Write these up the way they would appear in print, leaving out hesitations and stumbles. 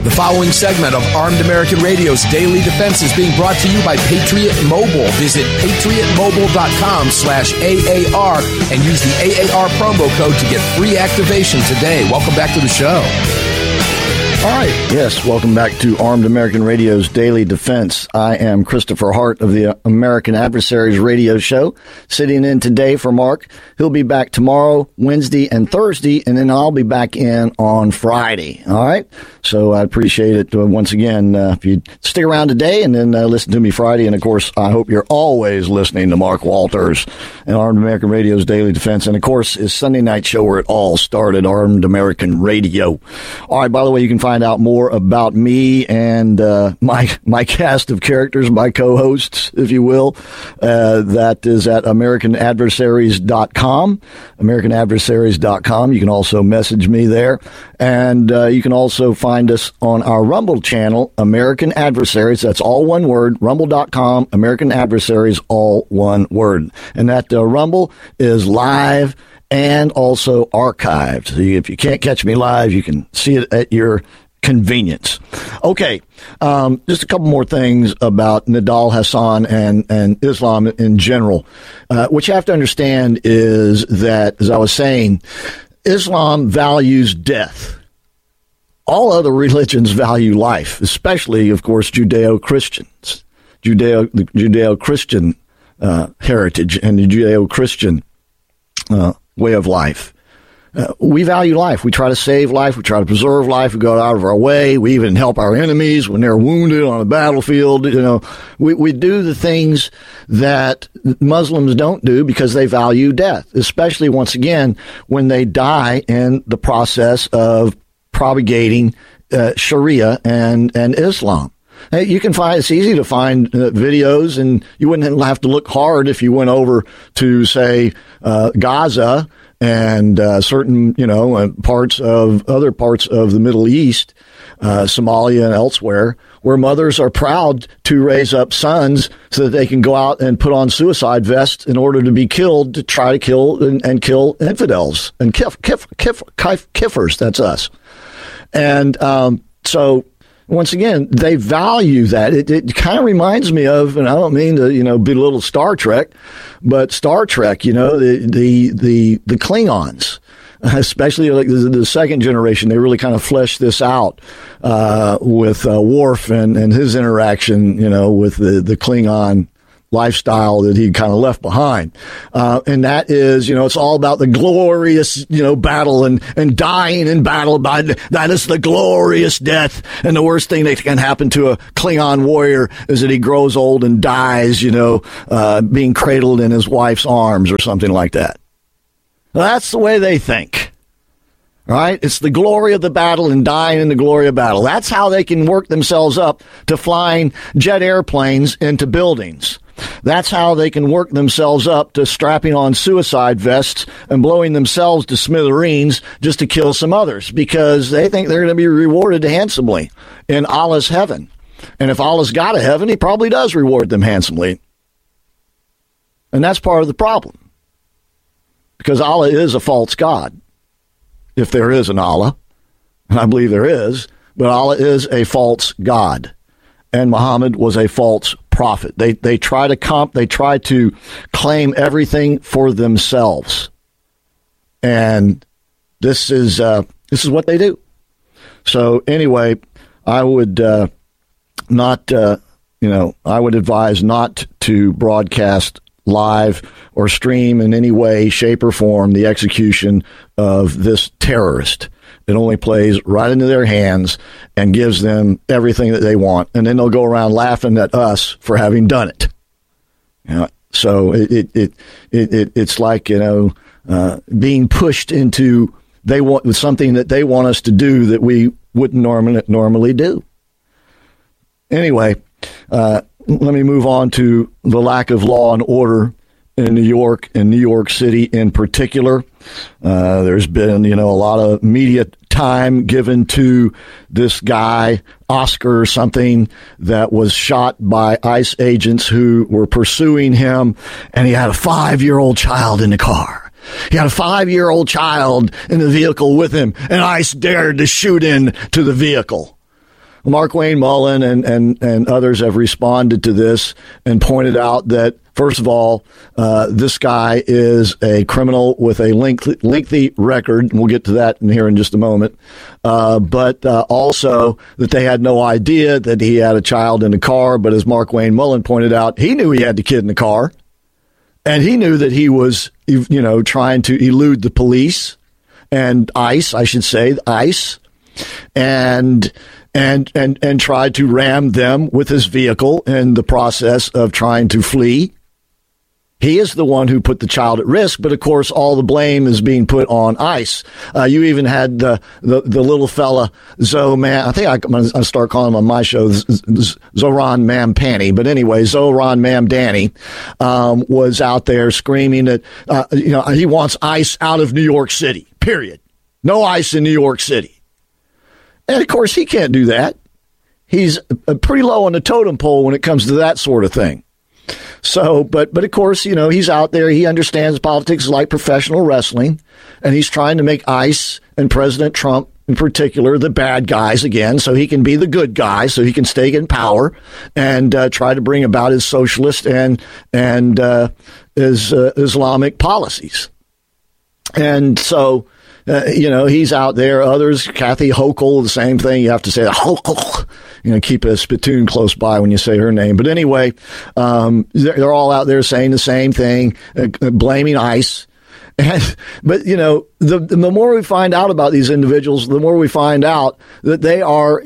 The following segment of Armed American Radio's Daily Defense is being brought to you by Patriot Mobile. Visit patriotmobile.com/AAR and use the AAR promo code to get free activation today. Welcome back to the show. All right. Yes, welcome back to Armed American Radio's Daily Defense. I am Christopher Hart of the American Adversaries Radio Show, sitting in today for Mark. He'll be back tomorrow, Wednesday, and Thursday, and then I'll be back in on Friday. All right? So I appreciate it once again if you stick around today and then listen to me Friday. And, of course, I hope you're always listening to Mark Walters and Armed American Radio's Daily Defense. And, of course, his Sunday night show where it all started, Armed American Radio. All right, by the way, you can find out more about me and my cast of characters, my co-hosts, if you will. That is at AmericanAdversaries.com. AmericanAdversaries.com. You can also message me there. And you can also find us on our Rumble channel, American Adversaries. That's all one word, rumble.com, American Adversaries, all one word. And that Rumble is live and also archived. So if you can't catch me live, you can see it at your convenience. Okay, just a couple more things about Nidal Hasan and Islam in general. What you have to understand is that, as I was saying, Islam values death. All other religions value life, especially, of course, Judeo-Christians, Judeo-Christian heritage and the Judeo-Christian way of life. We value life. We try to save life. We try to preserve life. We go out of our way. We even help our enemies when they're wounded on the battlefield. You know, we do the things that Muslims don't do because they value death, especially, once again, when they die in the process of propagating Sharia and Islam. You can find, it's easy to find videos, and you wouldn't have to look hard if you went over to, say, Gaza and certain, other parts of the Middle East, Somalia and elsewhere, where mothers are proud to raise up sons so that they can go out and put on suicide vests in order to be killed, to try to kill and kill infidels and kiffers. That's us. And so, once again, they value that. It kind of reminds me of, and I don't mean to, belittle Star Trek, but Star Trek, the Klingons, especially like the second generation, they really kind of fleshed this out with Worf and his interaction, with the Klingon lifestyle that he kind of left behind. And that is, it's all about the glorious, battle and dying in battle. That is the glorious death. And the worst thing that can happen to a Klingon warrior is that he grows old and dies, being cradled in his wife's arms or something like that. That's the way they think. Right? It's the glory of the battle and dying in the glory of battle. That's how they can work themselves up to flying jet airplanes into buildings. That's how they can work themselves up to strapping on suicide vests and blowing themselves to smithereens just to kill some others, because they think they're going to be rewarded handsomely in Allah's heaven. And if Allah's got a heaven, he probably does reward them handsomely. And that's part of the problem, because Allah is a false god, if there is an Allah, and I believe there is, but Allah is a false god, and Muhammad was a false prophet. They try to claim everything for themselves, and this is what they do. So anyway, I would I would advise not to broadcast live or stream in any way, shape, or form the execution of this terrorist. It only plays right into their hands and gives them everything that they want, and then they'll go around laughing at us for having done it. So it's like being pushed into something that they want us to do that we wouldn't normally do. Anyway, let me move on to the lack of law and order in New York and New York City in particular. There's been, a lot of media time given to this guy, Oscar or something, that was shot by ICE agents who were pursuing him, and he had a 5-year-old child in the car. He had a 5-year-old child in the vehicle with him, and ICE dared to shoot into the vehicle. Markwayne Mullin and others have responded to this and pointed out that, first of all, this guy is a criminal with a lengthy record. And we'll get to that here in just a moment. But also that they had no idea that he had a child in the car. But as Markwayne Mullin pointed out, he knew he had the kid in the car. And he knew that he was, trying to elude the police and ICE, I should say, ICE, and tried to ram them with his vehicle in the process of trying to flee. He is the one who put the child at risk, but of course, all the blame is being put on ICE. You even had the little fella, I think I'm going to start calling him on my show Zohran Mamdani. But anyway, Zohran Mamdani was out there screaming that he wants ICE out of New York City. Period. No ICE in New York City. And of course, he can't do that. He's pretty low on the totem pole when it comes to that sort of thing. So, but of course, he's out there. He understands politics like professional wrestling, and he's trying to make ICE and President Trump in particular the bad guys again, so he can be the good guy, so he can stay in power and try to bring about his socialist and his Islamic policies. And so, he's out there. Others, Kathy Hochul, the same thing. You have to say Hochul. Keep a spittoon close by when you say her name. But anyway, they're all out there saying the same thing, blaming ICE. But the more we find out about these individuals, the more we find out that they are,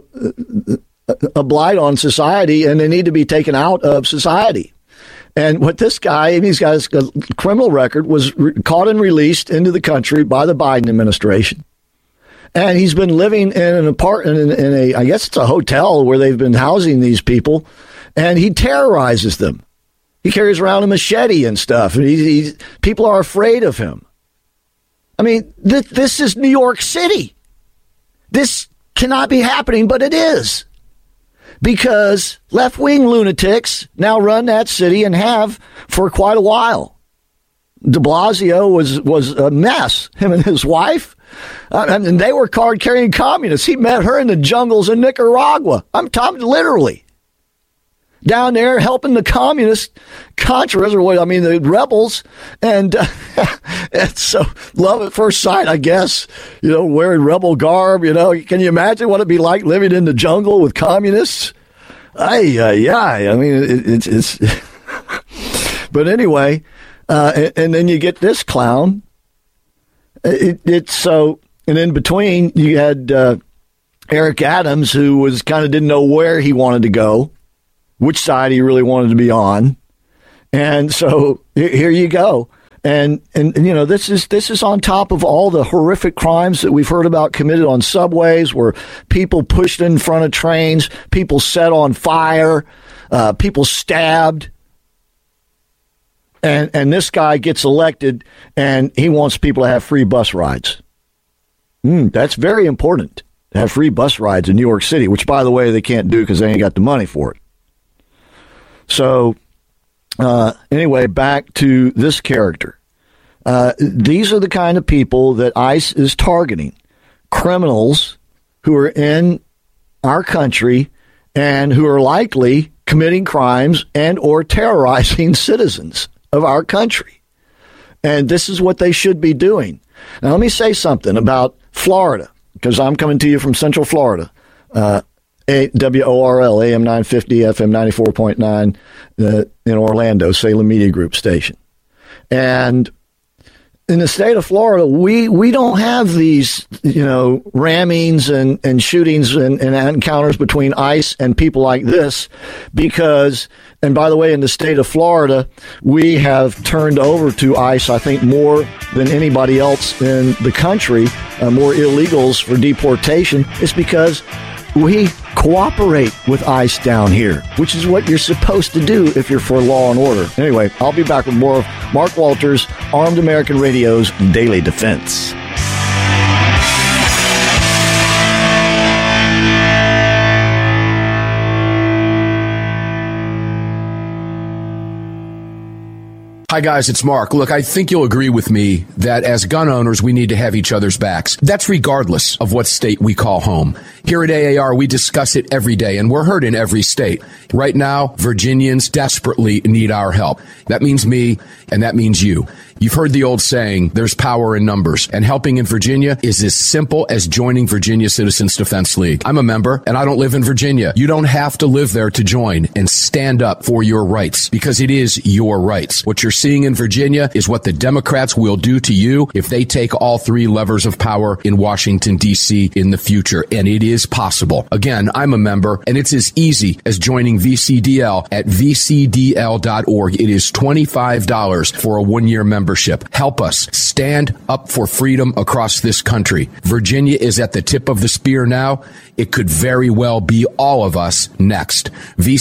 a blight on society, and they need to be taken out of society. And what this guy, he's got a criminal record, was caught and released into the country by the Biden administration. And he's been living in an apartment in I guess it's a hotel where they've been housing these people, and he terrorizes them. He carries around a machete and stuff, and people are afraid of him. I mean, this is New York City. This cannot be happening, but it is. Because left-wing lunatics now run that city and have for quite a while. De Blasio was a mess, him and his wife. And they were card-carrying communists. He met her in the jungles in Nicaragua. I'm talking literally. Down there helping the communist Contras, the rebels. And so love at first sight, I guess. Wearing rebel garb, Can you imagine what it'd be like living in the jungle with communists? It's but anyway, and then you get this clown. It's so, and in between you had Eric Adams, who was kind of didn't know where he wanted to go, which side he really wanted to be on, and so here you go. And this is on top of all the horrific crimes that we've heard about committed on subways, where people pushed in front of trains, people set on fire, people stabbed. And this guy gets elected, and he wants people to have free bus rides. That's very important, to have free bus rides in New York City, which, by the way, they can't do because they ain't got the money for it. So, anyway, back to this character. These are the kind of people that ICE is targeting. Criminals who are in our country and who are likely committing crimes and or terrorizing citizens of our country. And this is what they should be doing. Now, let me say something about Florida, because I'm coming to you from Central Florida. WORL, AM 950, FM 94.9 in Orlando, Salem Media Group station. And in the state of Florida, we don't have these, rammings and shootings and encounters between ICE and people like this because, and by the way, in the state of Florida, we have turned over to ICE, I think, more than anybody else in the country, more illegals for deportation. It's because we cooperate with ICE down here, which is what you're supposed to do if you're for law and order. Anyway, I'll be back with more of Mark Walters, Armed American Radio's Daily Defense. Hi, guys, it's Mark. Look, I think you'll agree with me that as gun owners, we need to have each other's backs. That's regardless of what state we call home. Here at AAR, we discuss it every day, and we're heard in every state. Right now, Virginians desperately need our help. That means me, and that means you. You've heard the old saying, there's power in numbers, and helping in Virginia is as simple as joining Virginia Citizens Defense League. I'm a member, and I don't live in Virginia. You don't have to live there to join and stand up for your rights, because it is your rights. What you're seeing in Virginia is what the Democrats will do to you if they take all three levers of power in Washington, D.C. in the future, and it is possible. Again, I'm a member, and it's as easy as joining VCDL at vcdl.org. It is $25 for a one-year membership. Help us stand up for freedom across this country. Virginia is at the tip of the spear now. It could very well be all of us next.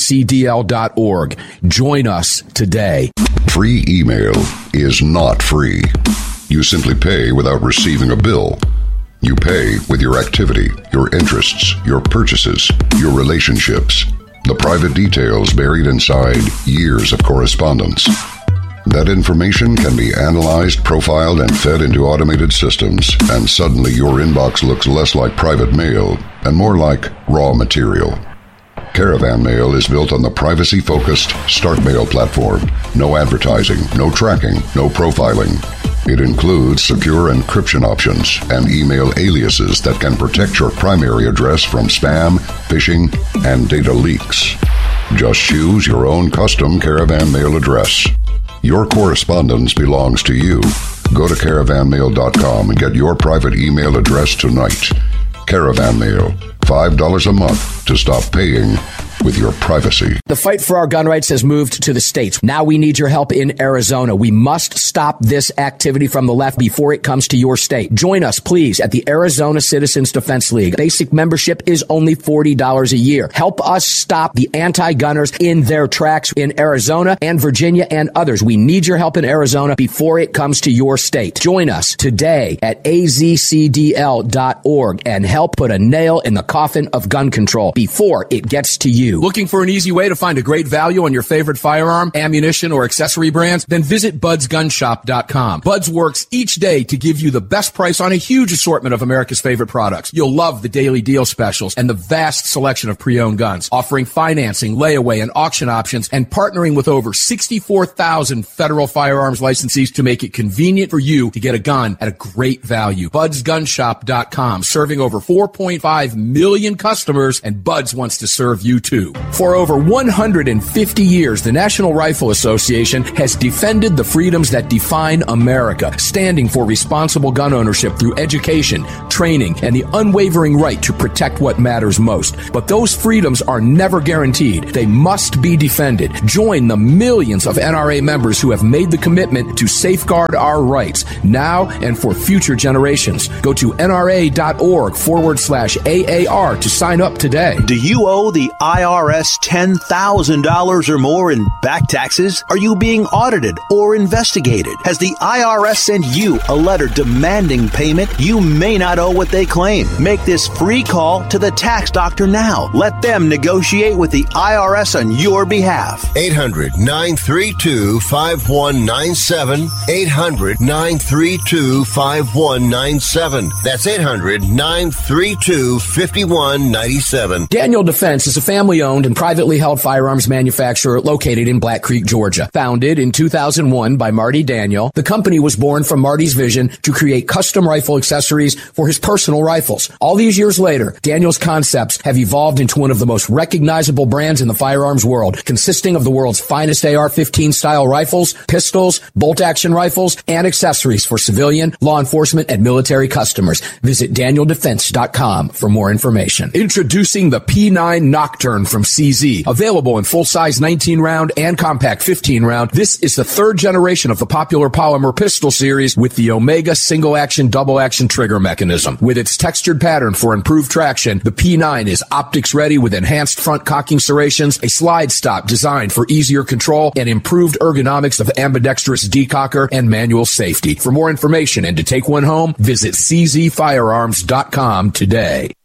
VCDL.org. Join us today. Free email is not free. You simply pay without receiving a bill. You pay with your activity, your interests, your purchases, your relationships, the private details buried inside years of correspondence. That information can be analyzed, profiled, and fed into automated systems, and suddenly your inbox looks less like private mail and more like raw material. Caravan Mail is built on the privacy-focused StartMail platform. No advertising, no tracking, no profiling. It includes secure encryption options and email aliases that can protect your primary address from spam, phishing, and data leaks. Just choose your own custom Caravan Mail address. Your correspondence belongs to you. Go to caravanmail.com and get your private email address tonight. Caravan Mail, $5 a month to stop paying with your privacy. The fight for our gun rights has moved to the states. Now we need your help in Arizona. We must stop this activity from the left before it comes to your state. Join us, please, at the Arizona Citizens Defense League. Basic membership is only $40 a year. Help us stop the anti-gunners in their tracks in Arizona and Virginia and others. We need your help in Arizona before it comes to your state. Join us today at azcdl.org and help put a nail in the coffin of gun control before it gets to you. Looking for an easy way to find a great value on your favorite firearm, ammunition, or accessory brands? Then visit budsgunshop.com. Buds works each day to give you the best price on a huge assortment of America's favorite products. You'll love the daily deal specials and the vast selection of pre-owned guns, offering financing, layaway, and auction options, and partnering with over 64,000 federal firearms licensees to make it convenient for you to get a gun at a great value. budsgunshop.com, serving over 4.5 million customers, and Buds wants to serve you too. For over 150 years, the National Rifle Association has defended the freedoms that define America, standing for responsible gun ownership through education, training, and the unwavering right to protect what matters most. But those freedoms are never guaranteed. They must be defended. Join the millions of NRA members who have made the commitment to safeguard our rights now and for future generations. Go to nra.org/AAR to sign up today. Do you owe the IRS $10,000 or more in back taxes? Are you being audited or investigated? Has the IRS sent you a letter demanding payment? You may not owe what they claim. Make this free call to the tax doctor now. Let them negotiate with the IRS on your behalf. 800-932-5197. 800-932-5197. That's 800-932-5197. Daniel Defense is a family-owned and privately held firearms manufacturer located in Black Creek, Georgia. Founded in 2001 by Marty Daniel, the company was born from Marty's vision to create custom rifle accessories for his personal rifles. All these years later, Daniel's concepts have evolved into one of the most recognizable brands in the firearms world, consisting of the world's finest AR-15 style rifles, pistols, bolt-action rifles, and accessories for civilian, law enforcement, and military customers. Visit DanielDefense.com for more information. Introducing the P9 Nocturne from CZ. Available in full-size 19-round and compact 15-round, this is the third generation of the popular polymer pistol series with the Omega single-action, double-action trigger mechanism. With its textured pattern for improved traction, the P9 is optics-ready with enhanced front cocking serrations, a slide stop designed for easier control, and improved ergonomics of ambidextrous decocker and manual safety. For more information and to take one home, visit czfirearms.com today.